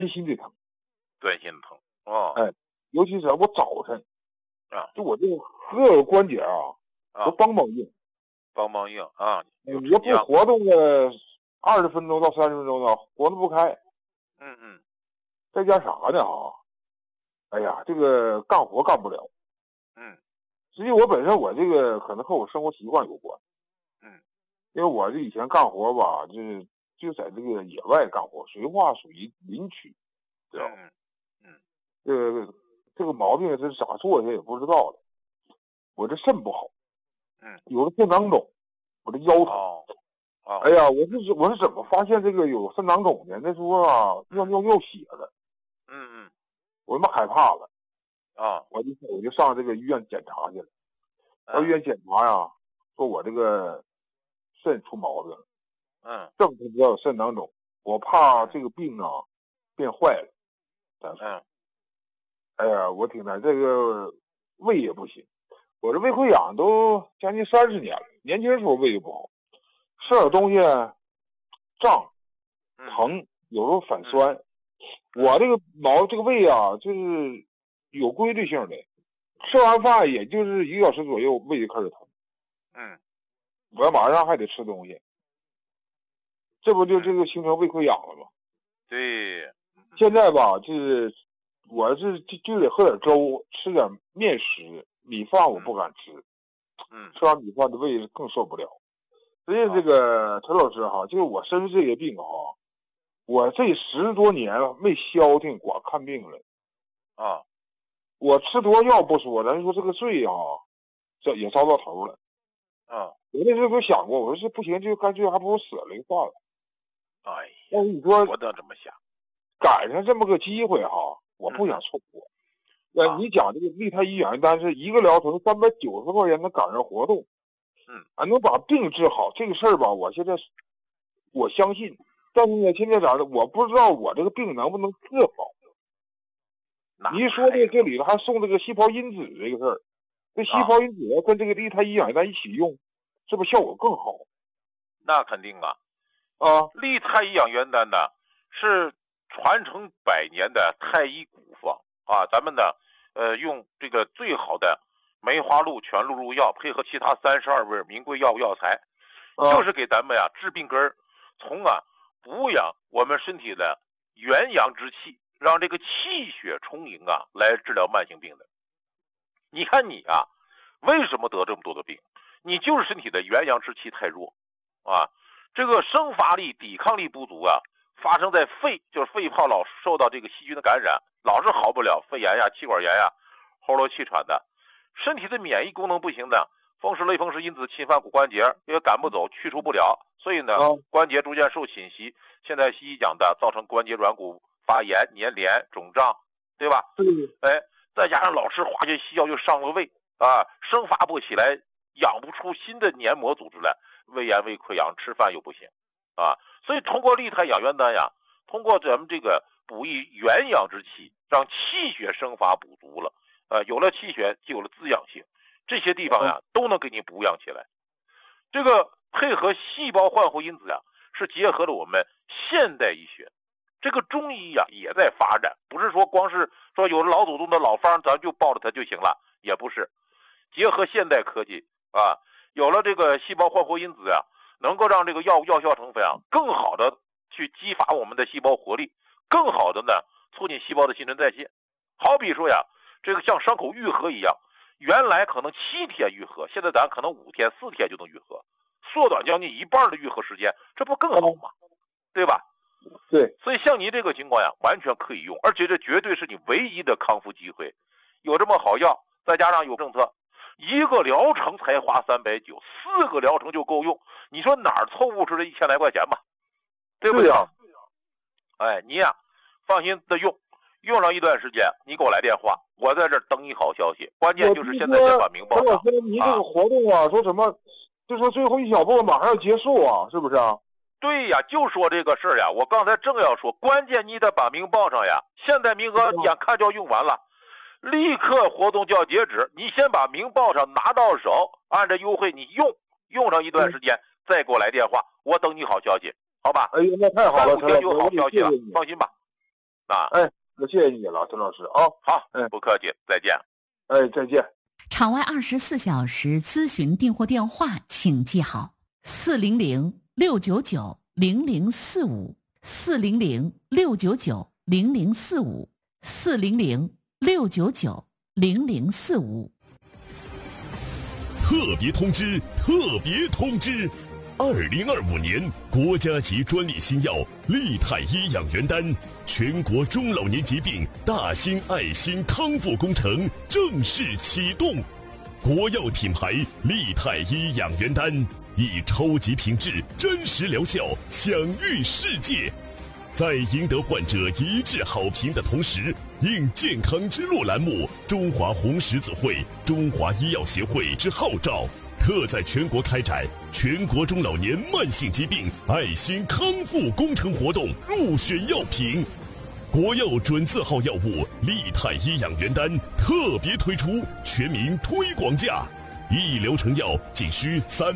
心的疼， 钻心疼哦。 哎，尤其是我早晨啊， 就我这个各个关节都梆梆硬， 梆梆硬啊。 你要不活动个20分钟到30分钟呢，活动不开。再加啥呢哎呀，这个干活干不了。实际我本身我这个可能和我生活习惯有关。因为我这以前干活吧，就在这个野外干活，绥化属于林区，知道吗？这个毛病是咋做的也不知道的。我这肾不好，有了肾囊肿，我这腰疼。哎呀，我是怎么发现这个有肾囊肿的？那时候尿血了。我他妈害怕了我就上这个医院检查去了。到医院检查呀，说我这个肾出毛病了。正是叫肾囊肿，我怕这个病变坏了。哎呀，我挺难，这个胃也不行，我这胃溃疡都将近30年了。年轻时候胃就不好，吃点东西胀、疼，有时候反酸。我这个胃就是有规律性的，吃完饭也就是1个小时左右，胃就开始疼。我马上还得吃东西，这不就这个形成胃溃疡了吗？ 对。 现在吧，就是我就得喝点粥，吃点面食，米饭我不敢吃。吃完米饭的胃更受不了。所以这个陈老师就是我身上这个病我这10多年了没消停过看病了。我吃多少药不说，咱说这个罪这也遭到头了。我那时候都想过，我说不行，就干脆还不如死了就算了。 哎呀， 但是你说我都这么想， 赶上这么个机会我不想错过。你讲这个利泰医院，但是一个疗程390块钱的赶上活动，能把病治好这个事儿吧，我现在我相信。但是呢，现在咋的？我不知道我这个病能不能治好。你一说这里头还送这个细胞因子这个事儿，这细胞因子要跟这个利泰医院咱一起用，是不是效果更好？ 那肯定利泰医养元丹呢是传承100年的太医古方咱们呢用这个最好的梅花鹿全鹿入药，配合其他32味名贵药物药材，就是给咱们治病根，从补养我们身体的元阳之气，让这个气血充盈来治疗慢性病的。你看你为什么得这么多的病？你就是身体的元阳之气太弱这个生发力、抵抗力不足发生在肺，就是肺泡老受到这个细菌的感染，老是好不了，肺炎气管炎喉咙气喘的。身体的免疫功能不行的，风湿类风湿因子侵犯骨关节，也赶不走，去除不了，所以呢关节逐渐受侵袭。现在西医讲的造成关节软骨发炎、粘连、肿胀，对吧？再加上老吃化学西药又伤了胃生发不起来，养不出新的黏膜组织来，胃炎、胃溃疡，吃饭又不行所以通过利泰养元丹通过咱们这个补益元阳之气，让气血生发补足了有了气血就有了滋养性，这些地方都能给你补养起来。这个配合细胞焕活因子是结合了我们现代医学，这个中医也在发展，不是说光是说有了老祖宗的老方咱就抱着它就行了，也不是。结合现代科技有了这个细胞焕活因子能够让这个药效成分更好的去激发我们的细胞活力，更好的呢促进细胞的新陈代谢。好比说这个像伤口愈合一样，原来可能7天愈合，现在咱可能5天4天就能愈合，缩短将近1半的愈合时间，这不更好吗？对吧？ 对。 所以像你这个情况完全可以用，而且这绝对是你唯一的康复机会。有这么好药，再加上有政策，1个疗程才花390，4个疗程就够用，你说哪儿凑不出这1000来块钱吧？对不对？你放心的用上一段时间，你给我来电话，我在这儿等你好消息。关键就是现在先把名报上。 你这个活动说什么？就说最后一小步马上要结束是不是对就说这个事儿我刚才正要说，关键你得把名报上现在名额眼看就要用完了，立刻活动就要截止，你先把名报上拿到手，按照优惠你用上一段时间，再给我来电话，我等你好消息，好吧？ 哎呀，那太好了， 3-5天就有好消息了，放心吧。 啊。 那谢谢你了，陈老师啊。 好，不客气，再见。 再见。 场外24小时咨询订货电话请记好：400-699-0045，400-699-0045，400-699-0045。 特别通知！特别通知！2025年国家级专利新药利泰医养元丹全国中老年疾病大型爱心康复工程正式启动。国药品牌利泰医养元丹以超级品质、真实疗效享誉世界。在赢得患者一致好评的同时，应健康之路栏目中华红十字会、中华医药协会之号召，特在全国开展全国中老年慢性疾病爱心康复工程活动入选药品。国药准字号药物利泰医养元丹特别推出全民推广价，1疗程药仅需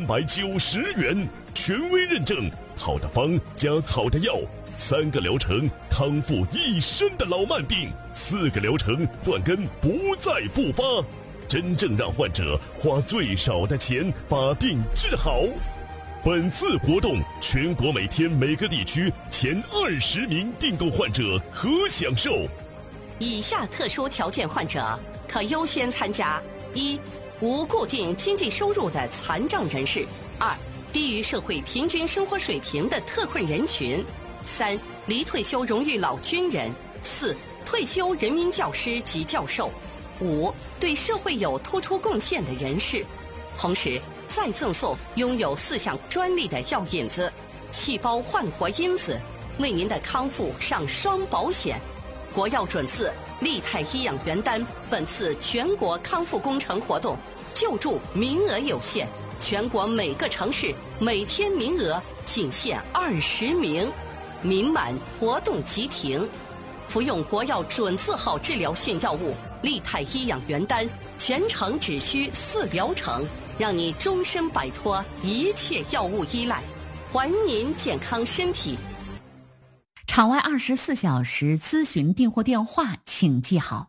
390元，权威认证，好的方加好的药，3个疗程康复一身的老慢病，4个疗程断根不再复发，真正让患者花最少的钱把病治好。本次活动全国每天每个地区前20名订购患者可享受。 以下特殊条件患者可优先参加：1、无固定经济收入的残障人士；2、低于社会平均生活水平的特困人群；3、离退休荣誉老军人；4、退休人民教师及教授；5、对社会有突出贡献的人士。同时再赠送拥有4项专利的药引子、细胞焕活因子，为您的康复上双保险。国药准字利泰医养元丹本次全国康复工程活动救助名额有限，全国每个城市每天名额仅限20名，名满活动即停。服用国药准字号治疗性药物利泰医养元丹，全程只需4疗程，让你终身摆脱一切药物依赖，还您健康身体。 场外24小时咨询订货电话请记好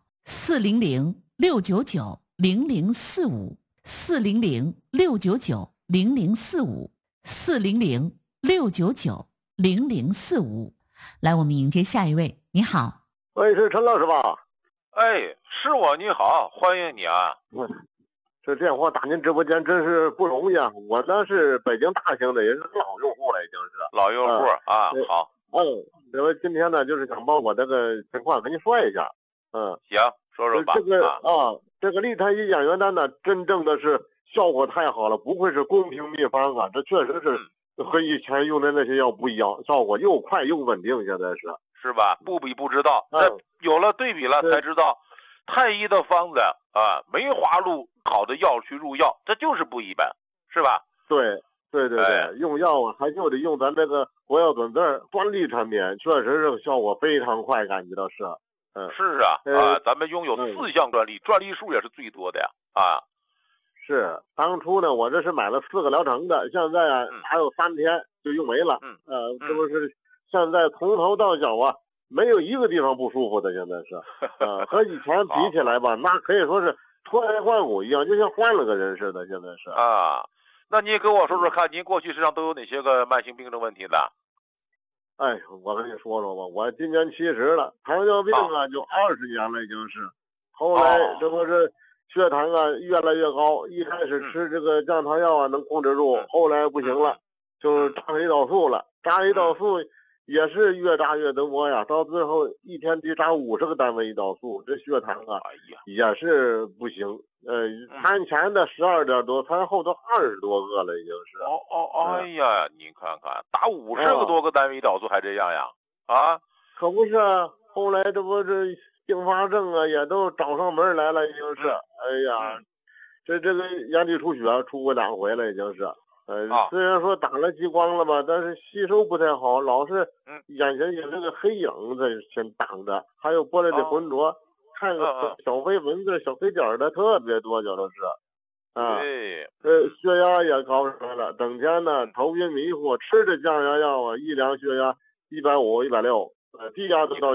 ：400-699-0045，400-699-0045，400-699-0045。来，我们迎接下一位。你好， 喂，是陈老师吧？ 是我，你好，欢迎你啊！ 这电话打您直播间真是不容易啊！我呢是北京大兴的，也是老用户了，已经是老用户啊。好， 我今天呢就是想把我这个情况跟您说一下。 行，说说吧。 这个利泰医养元丹呢，真正的是效果太好了，不愧是公平秘方啊！这确实是和以前用的那些药不一样，效果又快又稳定，现在是吧？不比不知道，有了对比了才知道，太医的方子啊，梅花鹿好的药去入药，这就是不一般，是吧？ 对，用药啊，还就得用咱这个国药准字专利产品，确实是效果非常快，感觉到是。 是啊，咱们拥有4项专利，专利数也是最多的呀。 是，当初呢，我这是买了4个疗程的，现在啊，还有3天就用没了。这不是现在从头到脚啊，没有一个地方不舒服的，现在是。和以前比起来吧，那可以说是脱胎换骨一样，就像换了个人似的，现在是。 那你跟我说说看，您过去身上都有哪些个慢性病症问题的？ 我跟你说说吧，我今年70了，糖尿病啊就20年了，已经是。后来这不是血糖啊越来越高，一开始吃这个降糖药啊能控制住，后来不行了，就扎胰岛素了。扎胰岛素也是越扎越多呀，到最后一天得扎50个单位胰岛素，这血糖啊也是不行。餐前的12点多，餐后都20多个了，已经是。 你看看，打50个多个单位胰岛素还这样呀？ 可不是啊，后来这不是并发症啊，也都找上门来了，已经是。这个眼底出血出过2回了，已经是。虽然说打了激光了吧，但是吸收不太好，老是眼前有那个黑影在先挡着，还有玻璃的浑浊，看个小黑蚊子、小黑点的特别多，叫都是。血压也高上来了，整天呢头晕迷糊，吃着降压药啊，一量血压150、160，低压都到